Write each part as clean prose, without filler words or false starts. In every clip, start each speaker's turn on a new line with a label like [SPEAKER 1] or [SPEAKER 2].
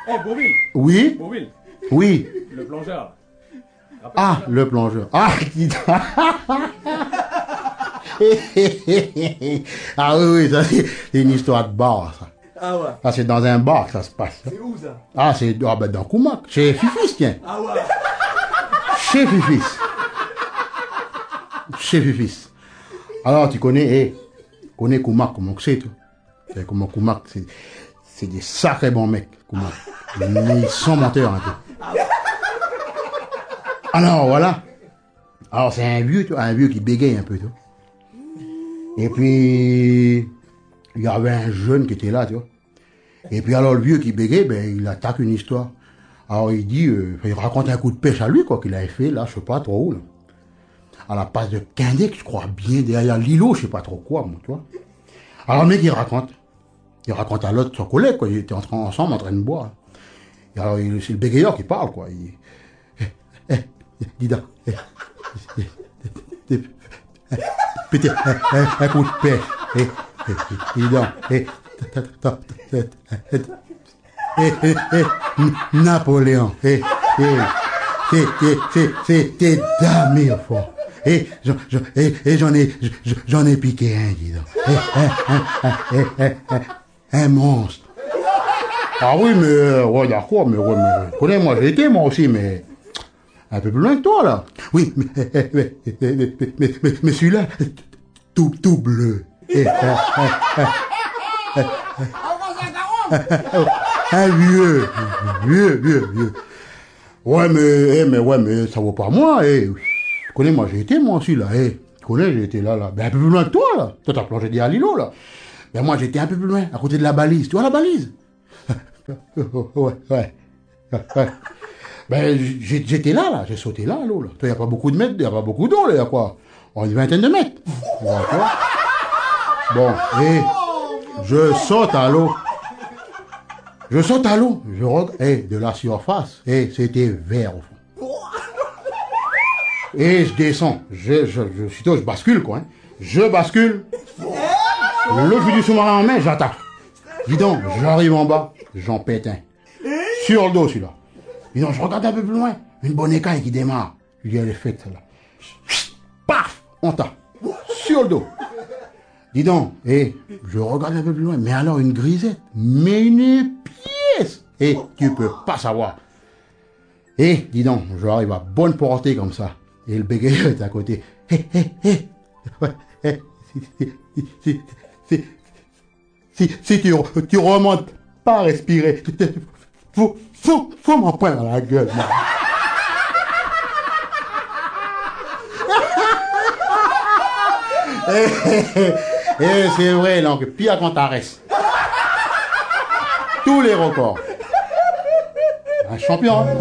[SPEAKER 1] Eh, Beauville.
[SPEAKER 2] Oui.
[SPEAKER 1] Beauville.
[SPEAKER 2] Oui.
[SPEAKER 1] Le plongeur.
[SPEAKER 2] Ah, le plongeur. Ah, ah oui, ça c'est une histoire de bar, ça.
[SPEAKER 3] Ah ouais.
[SPEAKER 2] Ça c'est dans un bar que ça se passe.
[SPEAKER 3] C'est où ça?
[SPEAKER 2] Ah, c'est dans Koumak, chez Fifis, tiens.
[SPEAKER 3] Ah ouais.
[SPEAKER 2] Chez Fifis. Chez Fifis. Alors, tu connais Koumak, comment c'est, toi? C'est comment Koumak, c'est des sacrés bons mecs, Koumak. Mais ils sont menteurs un peu. Alors, voilà. Alors, c'est un vieux qui bégaye un peu, tu vois. Et puis, il y avait un jeune qui était là, tu vois. Et puis, alors, le vieux qui bégaye, ben, il attaque une histoire. Alors, il dit, il raconte un coup de pêche à lui, quoi, qu'il avait fait, là, je sais pas trop où, là. À la passe de Quindec, je crois bien, derrière l'îlot, je sais pas trop quoi, moi, tu vois. Alors, le mec, il raconte à l'autre, son collègue, quoi. Ils étaient ensemble en train de boire. Et alors, c'est le bégayeur qui parle, quoi. Dis donc. Pété un coup de pêche. Dis donc. Napoléon. C'était damé au fond. Et j'en ai piqué un, dis donc. Un monstre. Ah oui, mais, ouais, d'accord, mais, connais-moi, j'ai été, moi aussi, mais, un peu plus loin que toi, là. Oui, mais celui-là, tout bleu. Un vieux. Ouais, mais, ça vaut pas moi, connais-moi, j'ai été, moi aussi, là, connais, j'ai été là, ben, un peu plus loin que toi, là. Toi, t'as plongé derrière l'îlot, là. Ben, moi, j'étais un peu plus loin, à côté de la balise. Tu vois la balise? Ouais. Ben, j'étais là, j'ai sauté là, à l'eau, là. Toi, y a pas beaucoup de mètres, y a pas beaucoup d'eau, là, y a quoi? Une vingtaine de mètres. D'accord. Bon, je saute à l'eau. Je regarde, de la surface, c'était vert, au fond. Et je descends, je bascule, quoi, hein. Je bascule. Le fusil sous-marin en main, j'attaque. Dis donc, j'arrive en bas, j'en pète un. Sur le dos, celui-là. Dis donc, je regarde un peu plus loin, une bonne écaille qui démarre. Je dis, elle est faite, celle-là. Paf, on tape. Sur le dos. Dis donc, je regarde un peu plus loin, mais alors une grisette, mais une pièce. Tu peux pas savoir. Dis donc, j'arrive à bonne portée comme ça. Et le bégayeur est à côté. Si tu remontes pas à respirer, faut m'en prendre dans la gueule. C'est vrai, donc, pire quand t'arrêtes. Tous les records. Un champion, hein.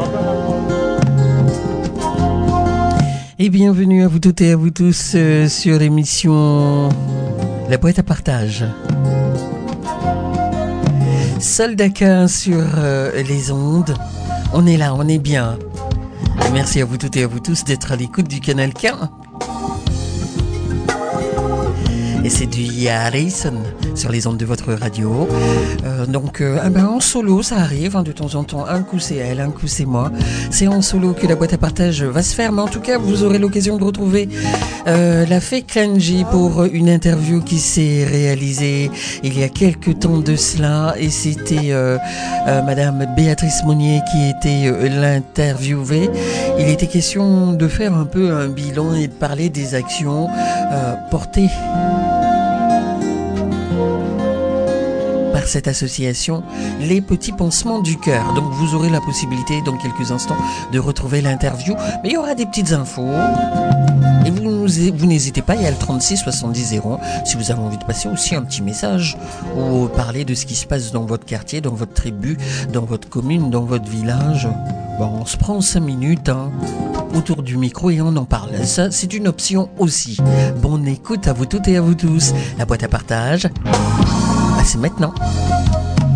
[SPEAKER 4] Et bienvenue à vous toutes et à vous tous sur l'émission La boîte à partage. Soldaka sur les ondes. On est là, on est bien. Et merci à vous toutes et à vous tous d'être à l'écoute du canal K. Et c'est du Harrison sur les ondes de votre radio. En solo, ça arrive de temps en temps. Un coup c'est elle, un coup c'est moi. C'est en solo que la boîte à partage va se faire. Mais en tout cas, vous aurez l'occasion de retrouver la fée Klenji pour une interview qui s'est réalisée il y a quelques temps de cela. Et c'était Madame Béatrice Monnier qui était l'interviewée. Il était question de faire un peu un bilan et de parler des actions portées par cette association, les petits pansements du cœur. Donc vous aurez la possibilité dans quelques instants de retrouver l'interview, mais il y aura des petites infos. Et vous n'hésitez pas, il y a le 36 70 01 si vous avez envie de passer aussi un petit message ou parler de ce qui se passe dans votre quartier, dans votre tribu, dans votre commune, dans votre village. Bon, on se prend 5 minutes autour du micro et on en parle. Ça, c'est une option aussi. Bonne écoute à vous toutes et à vous tous. La boîte à partage, c'est maintenant.